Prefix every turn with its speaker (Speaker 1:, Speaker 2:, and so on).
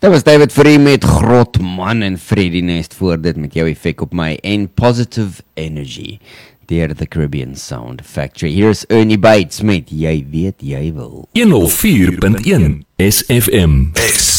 Speaker 1: Dat was David Free met Grotman en Freddy Nest voor dit met jou effek op my en Positive Energy deur The Caribbean Sound Factory. Here's Ernie Bates met Jy weet jy wil.
Speaker 2: 104.1 SFM.